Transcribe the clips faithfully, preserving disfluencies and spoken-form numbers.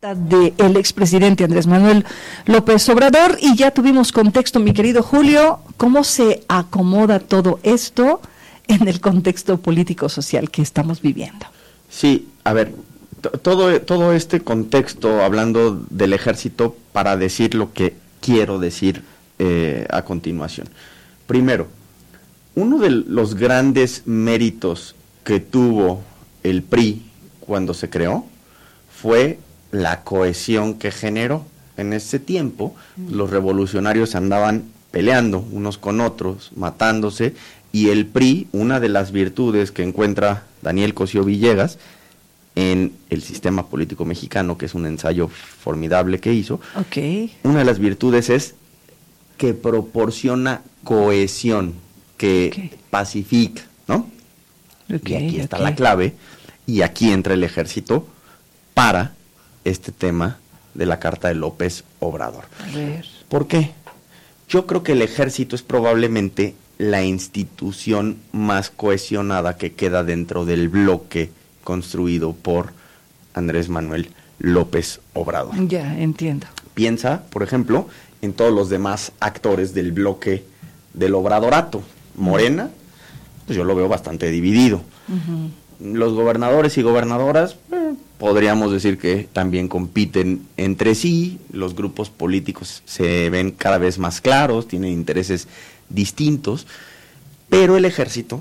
del expresidente Andrés Manuel López Obrador, y ya tuvimos contexto, mi querido Julio, cómo se acomoda todo esto en el contexto político-social que estamos viviendo. Sí, a ver, t- todo, todo este contexto, hablando del ejército, para decir lo que quiero decir eh, a continuación. Primero, uno de los grandes méritos que tuvo el P R I cuando se creó fue la cohesión que generó. En ese tiempo, los revolucionarios andaban peleando unos con otros, matándose, y el P R I, una de las virtudes que encuentra Daniel Cosío Villegas en el sistema político mexicano, que es un ensayo formidable que hizo, okay. Una de las virtudes es que proporciona cohesión, que okay. pacifica, ¿no? Okay, y aquí está okay. la clave, y aquí entra el ejército para este tema de la carta de López Obrador. A ver. ¿Por qué? Yo creo que el ejército es probablemente la institución más cohesionada que queda dentro del bloque construido por Andrés Manuel López Obrador. Ya, entiendo. Piensa, por ejemplo, en todos los demás actores del bloque del Obradorato. Morena, pues yo lo veo bastante dividido. Uh-huh. Los gobernadores y gobernadoras, eh, podríamos decir que también compiten entre sí, los grupos políticos se ven cada vez más claros, tienen intereses distintos, pero el ejército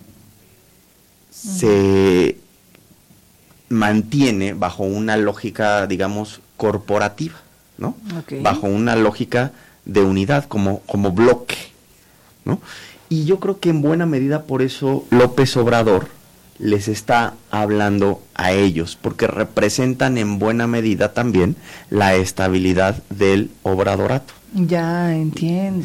uh-huh. se mantiene bajo una lógica, digamos, corporativa, ¿no? Okay. Bajo una lógica de unidad, como, como bloque, ¿no? Y yo creo que en buena medida por eso López Obrador les está hablando a ellos, porque representan en buena medida también la estabilidad del obradorato. Ya, entiendo.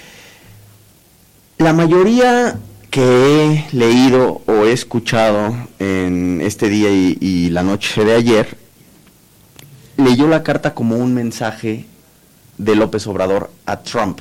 La mayoría que he leído o he escuchado en este día y, y la noche de ayer, leyó la carta como un mensaje de López Obrador a Trump.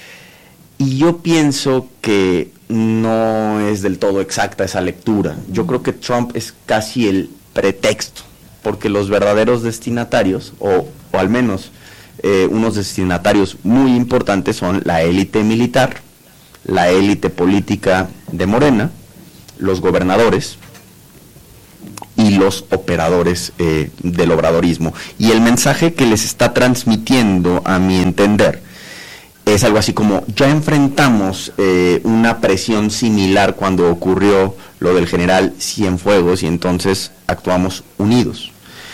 Y yo pienso que no es del todo exacta esa lectura. Yo creo que Trump es casi el pretexto, porque los verdaderos destinatarios, o, o al menos eh, unos destinatarios muy importantes, son la élite militar, la élite política de Morena, los gobernadores y los operadores eh, del obradorismo. Y el mensaje que les está transmitiendo, a mi entender, es algo así como: ya enfrentamos eh, una presión similar cuando ocurrió lo del general Cienfuegos y entonces actuamos unidos.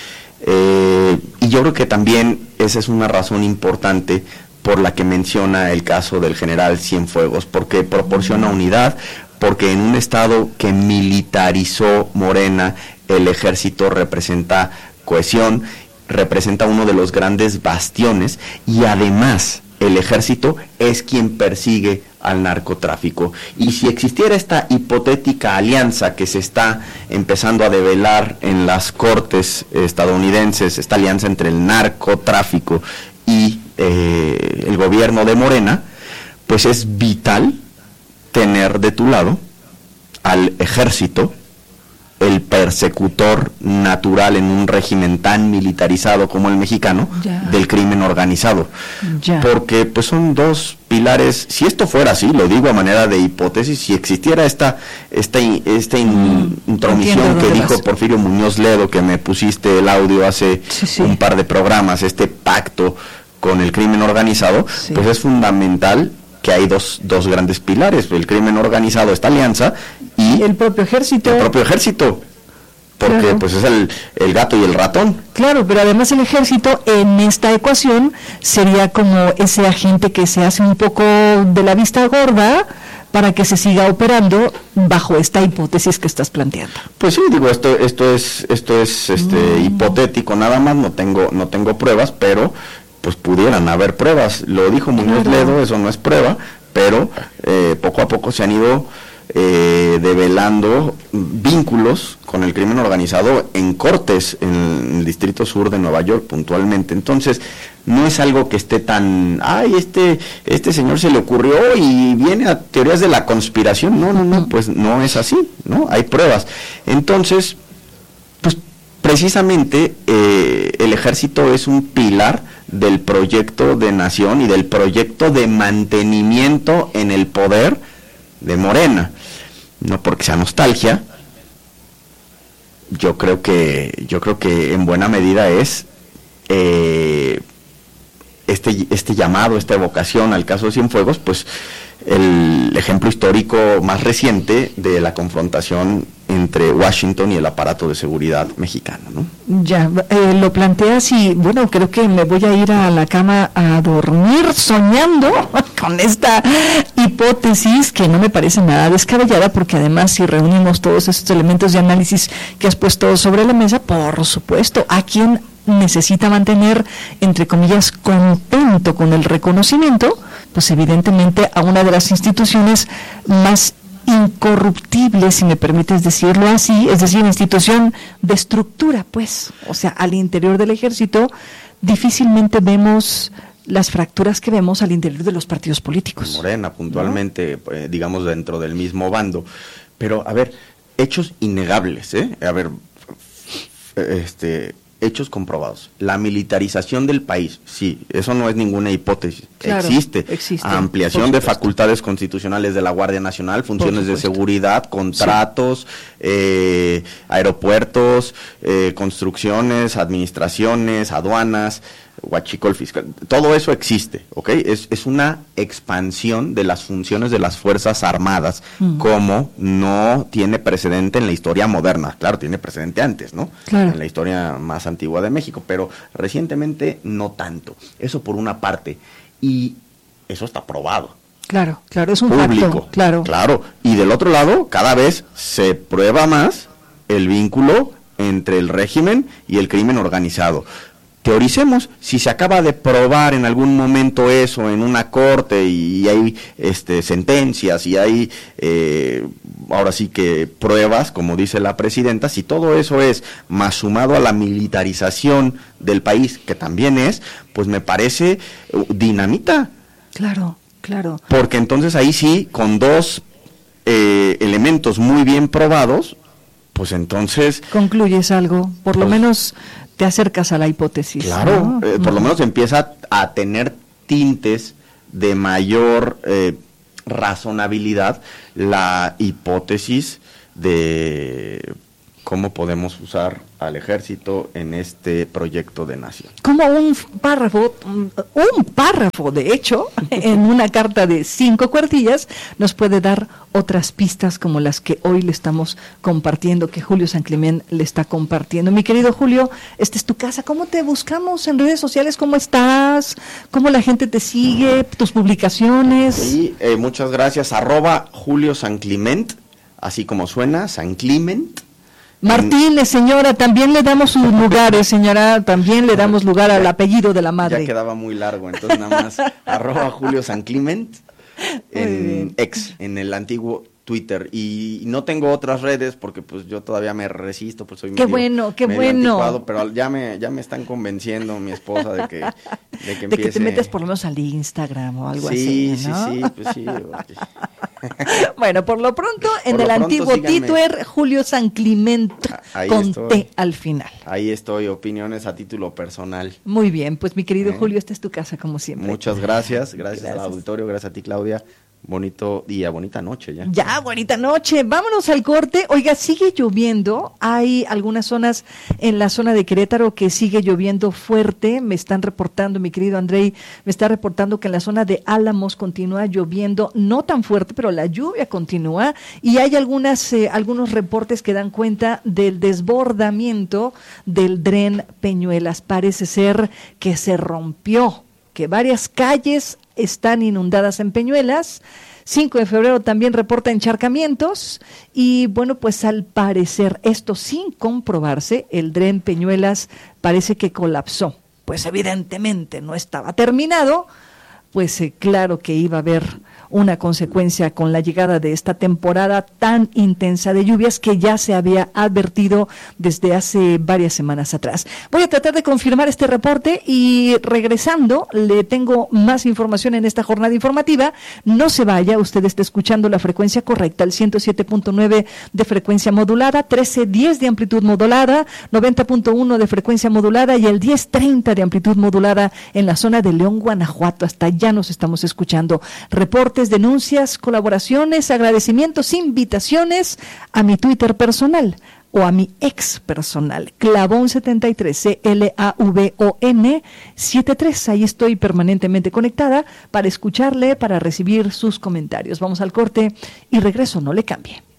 Eh, y yo creo que también esa es una razón importante por la que menciona el caso del general Cienfuegos, porque proporciona unidad, porque en un estado que militarizó Morena, el ejército representa cohesión, representa uno de los grandes bastiones, y además el ejército es quien persigue al narcotráfico. Y si existiera esta hipotética alianza que se está empezando a develar en las cortes estadounidenses, esta alianza entre el narcotráfico y eh, el gobierno de Morena, pues es vital tener de tu lado al ejército, el persecutor natural en un régimen tan militarizado como el mexicano, ya. del crimen organizado. Ya. Porque pues son dos pilares. Si esto fuera así, lo digo a manera de hipótesis, si existiera esta esta, esta in, mm, intromisión que dijo las... Porfirio Muñoz Ledo, que me pusiste el audio hace sí, sí. un par de programas, este pacto con el crimen organizado, sí. pues es fundamental que hay dos, dos grandes pilares: el crimen organizado, esta alianza, y el propio ejército. El propio ejército, porque claro. pues es el, el gato y el ratón. Claro, pero además el ejército en esta ecuación sería como ese agente que se hace un poco de la vista gorda para que se siga operando bajo esta hipótesis que estás planteando. Pues sí, digo, esto esto es esto es este mm. hipotético nada más, no tengo no tengo pruebas, pero pues pudieran haber pruebas. Lo dijo Muñoz claro. Ledo, eso no es prueba, pero eh, poco a poco se han ido eh, develando vínculos con el crimen organizado en cortes en el Distrito Sur de Nueva York puntualmente. Entonces, no es algo que esté tan, ay, este este señor se le ocurrió y viene a teorías de la conspiración. No, no, no, pues no es así, ¿no? Hay pruebas. Entonces, pues precisamente eh, el ejército es un pilar del proyecto de nación y del proyecto de mantenimiento en el poder de Morena. No porque sea nostalgia, yo creo que yo creo que en buena medida es eh, este este llamado, esta evocación al caso de Cienfuegos, pues el ejemplo histórico más reciente de la confrontación entre Washington y el aparato de seguridad mexicano, ¿no? Ya, eh, lo planteas y bueno, creo que me voy a ir a la cama a dormir soñando con esta hipótesis que no me parece nada descabellada, porque además si reunimos todos estos elementos de análisis que has puesto sobre la mesa, por supuesto, a quien necesita mantener, entre comillas, contento con el reconocimiento, pues evidentemente a una de las instituciones más incorruptibles, si me permites decirlo así, es decir, institución de estructura, pues, o sea, al interior del ejército difícilmente vemos las fracturas que vemos al interior de los partidos políticos. Morena, puntualmente, ¿no? eh, digamos, dentro del mismo bando. Pero, a ver, hechos innegables, ¿eh? A ver, este... hechos comprobados. La militarización del país, sí, eso no es ninguna hipótesis. Claro, existe. existe. Ampliación de facultades constitucionales de la Guardia Nacional, funciones de seguridad, contratos, sí. eh, aeropuertos, eh, construcciones, administraciones, aduanas, huachicol fiscal, todo eso existe, ¿ok? Es, es una expansión de las funciones de las Fuerzas Armadas, mm. como no tiene precedente en la historia moderna. Claro, tiene precedente antes, ¿no? Claro. En la historia más antigua de México, pero recientemente no tanto. Eso por una parte, y eso está probado. Claro, claro, es un público, facto, claro. Claro, y del otro lado, cada vez se prueba más el vínculo entre el régimen y el crimen organizado. Teoricemos, si se acaba de probar en algún momento eso en una corte y hay este, sentencias y hay eh, ahora sí que pruebas, como dice la presidenta, si todo eso es más sumado a la militarización del país, que también es, pues me parece uh, dinamita. Claro, claro. Porque entonces ahí sí, con dos eh, elementos muy bien probados, pues entonces... concluyes algo, por lo pues, menos... te acercas a la hipótesis. Claro, ¿no? eh, por lo menos empieza a tener tintes de mayor eh, razonabilidad la hipótesis de cómo podemos usar al ejército en este proyecto de nación. Como un párrafo, un párrafo de hecho, en una carta de cinco cuartillas, nos puede dar otras pistas como las que hoy le estamos compartiendo, que Julio San Clemente le está compartiendo. Mi querido Julio, esta es tu casa. ¿Cómo te buscamos en redes sociales? ¿Cómo estás? ¿Cómo la gente te sigue? ¿Tus publicaciones? Sí, eh, muchas gracias. Arroba Julio San Clemente, así como suena, San Clemente. Martínez, señora, también le damos sus lugares, señora, también le damos lugar al apellido de la madre. Ya quedaba muy largo, entonces nada más, arroba Julio San Clemente, en ex, en el antiguo Twitter, y no tengo otras redes porque pues yo todavía me resisto, pues soy qué medio, bueno, qué medio bueno. anticuado, pero ya me, ya me están convenciendo mi esposa de que, de que de empiece... que te metes por lo menos al Instagram o algo sí, así, ¿no? Sí, sí, pues sí, okay. Bueno, por lo pronto, en por el pronto, antiguo síganme. Twitter, Julio San Clemente, Ahí con estoy. T al final. Ahí estoy, opiniones a título personal. Muy bien, pues mi querido ¿Eh? Julio, esta es tu casa como siempre. Muchas gracias, gracias, Gracias. al auditorio, gracias a ti, Claudia. Bonito día, bonita noche ya. Ya, bonita noche. Vámonos al corte. Oiga, sigue lloviendo. Hay algunas zonas en la zona de Querétaro que sigue lloviendo fuerte. Me están reportando, mi querido Andrei, me está reportando que en la zona de Álamos continúa lloviendo, no tan fuerte, pero la lluvia continúa. Y hay algunas, eh, algunos reportes que dan cuenta del desbordamiento del Dren Peñuelas. Parece ser que se rompió, que varias calles están inundadas en Peñuelas. cinco de febrero también reporta encharcamientos y bueno, pues al parecer, esto sin comprobarse, el Dren Peñuelas parece que colapsó. Pues evidentemente no estaba terminado, pues eh, claro que iba a haber una consecuencia con la llegada de esta temporada tan intensa de lluvias que ya se había advertido desde hace varias semanas atrás. Voy a tratar de confirmar este reporte y regresando le tengo más información en esta jornada informativa. No se vaya, usted está escuchando la frecuencia correcta, el ciento siete punto nueve de frecuencia modulada, trece diez de amplitud modulada, noventa punto uno de frecuencia modulada y el diez treinta de amplitud modulada en la zona de León, Guanajuato. Hasta allá nos estamos escuchando. Reportes, denuncias, colaboraciones, agradecimientos, invitaciones a mi Twitter personal o a mi ex personal, Clavón setenta y tres, C L A V O N setenta y tres. Ahí estoy permanentemente conectada para escucharle, para recibir sus comentarios. Vamos al corte y regreso, no le cambie.